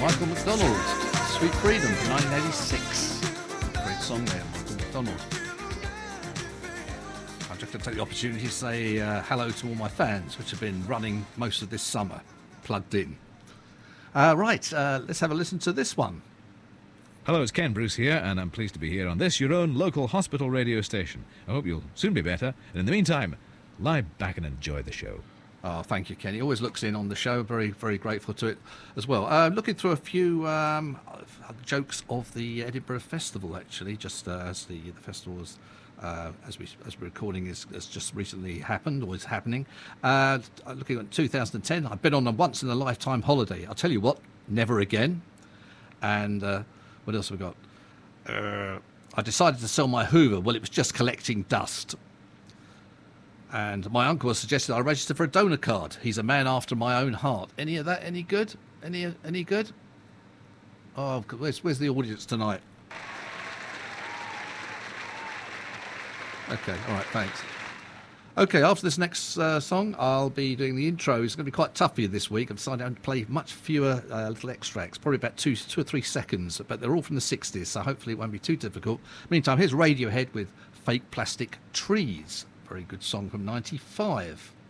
Michael McDonald, Sweet Freedom from 1986. Great song there, Michael McDonald. I'd just to take the opportunity to say hello to all my fans, which have been running most of this summer, plugged in. Let's have a listen to this one. Hello, it's Ken Bruce here, and I'm pleased to be here on this, your own local hospital radio station. I hope you'll soon be better, and in the meantime, lie back and enjoy the show. Oh, thank you, Kenny. Always looks in on the show. Very, very grateful to it as well. Looking through a few jokes of the Edinburgh Festival, actually, just as the festival was, as we're recording, has just recently happened or is happening. Looking at 2010, I've been on a once-in-a-lifetime holiday. I'll tell you what, never again. And what else have we got? I decided to sell my Hoover. Well, it was just collecting dust. And my uncle has suggested I register for a donor card. He's a man after my own heart. Any of that any good? Any good? Oh, where's the audience tonight? Okay, all right, thanks. Okay, after this next song, I'll be doing the intro. It's going to be quite tough for you this week. I've decided to play much fewer little extracts, probably about two or three seconds, but they're all from the 60s, so hopefully it won't be too difficult. Meantime, here's Radiohead with Fake Plastic Trees. Very good song from 95.